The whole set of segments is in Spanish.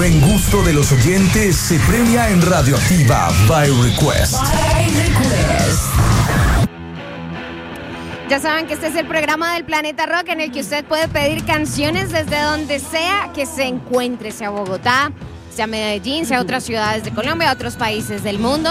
buen gusto de los oyentes se premia en Radioactiva by Request. Ya saben que este es el programa del Planeta Rock en el que usted puede pedir canciones desde donde sea que se encuentre, sea Bogotá, sea Medellín, sea otras ciudades de Colombia, otros países del mundo.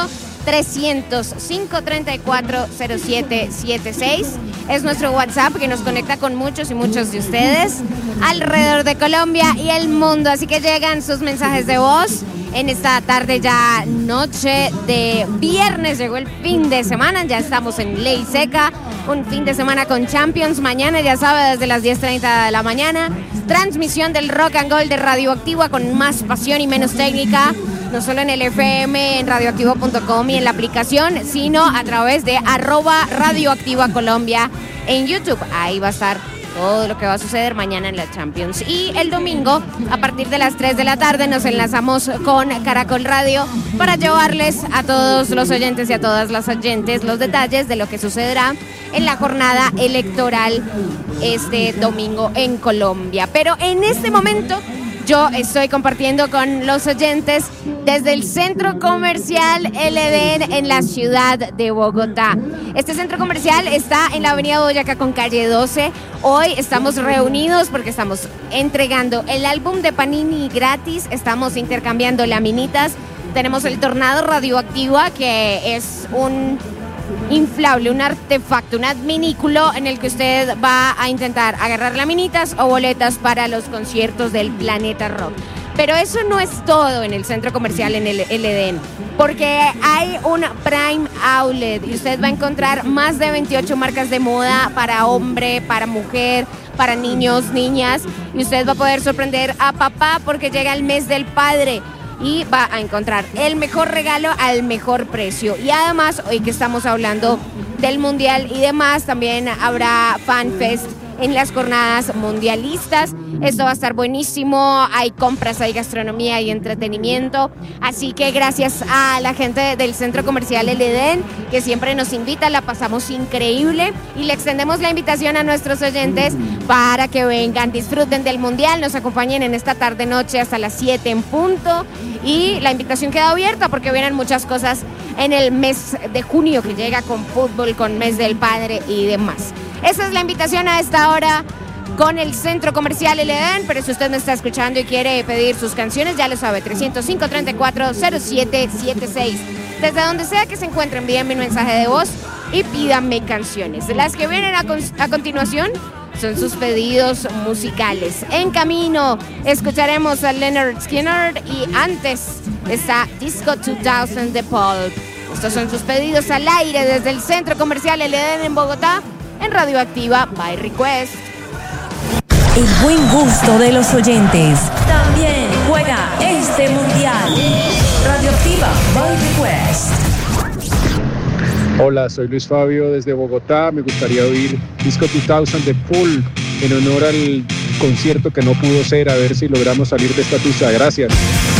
300-534-0776 es nuestro WhatsApp que nos conecta con muchos y muchos de ustedes alrededor de Colombia y el mundo. Así que llegan sus mensajes de voz en esta tarde, ya noche de viernes. Llegó el fin de semana, ya estamos en ley seca. Un fin de semana con Champions. Mañana, ya sabe, desde las 10:30 de la mañana. Transmisión del Rock and Gold de Radioactiva con más pasión y menos técnica. No solo en el FM, en radioactivo.com y en la aplicación, sino a través de @Radioactiva Colombia en YouTube. Ahí va a estar todo lo que va a suceder mañana en la Champions. Y el domingo, a partir de las 3 de la tarde, nos enlazamos con Caracol Radio para llevarles a todos los oyentes y a todas las oyentes los detalles de lo que sucederá en la jornada electoral este domingo en Colombia. Pero en este momento yo estoy compartiendo con los oyentes desde el Centro Comercial El Edén en la ciudad de Bogotá. Este centro comercial está en la avenida Boyacá con calle 12. Hoy estamos reunidos porque estamos entregando el álbum de Panini gratis, estamos intercambiando laminitas. Tenemos el Tornado Radioactiva, que es un inflable, un artefacto, un adminículo en el que usted va a intentar agarrar laminitas o boletas para los conciertos del Planeta Rock. Pero eso no es todo en el centro comercial en el Edén, porque hay un Prime Outlet y usted va a encontrar más de 28 marcas de moda para hombre, para mujer, para niños, niñas, y usted va a poder sorprender a papá porque llega el mes del padre y va a encontrar el mejor regalo al mejor precio. Y además, hoy que estamos hablando del Mundial y demás, también habrá Fan Fest en las jornadas mundialistas. Esto va a estar buenísimo, hay compras, hay gastronomía y entretenimiento, así que gracias a la gente del Centro Comercial El Edén, que siempre nos invita, la pasamos increíble y le extendemos la invitación a nuestros oyentes para que vengan, disfruten del Mundial, nos acompañen en esta tarde-noche hasta las 7 en punto, y la invitación queda abierta porque vienen muchas cosas en el mes de junio que llega con fútbol, con mes del padre y demás. Esa es la invitación a esta hora con el Centro Comercial El Edén, pero si usted me está escuchando y quiere pedir sus canciones, ya lo sabe, 305-34-0776. Desde donde sea que se encuentren, envíenme un mensaje de voz y pídanme canciones. Las que vienen a continuación son sus pedidos musicales. En camino escucharemos a Lynyrd Skynyrd y antes está Disco 2000 de Pulp. Estos son sus pedidos al aire desde el Centro Comercial El Edén en Bogotá, en Radioactiva by Request. El buen gusto de los oyentes también juega este mundial. Radioactiva by Request. Hola, soy Luis Fabio desde Bogotá. Me gustaría oír Disco 2000 de Pulp en honor al concierto que no pudo ser. A ver si logramos salir de esta tusa. Gracias.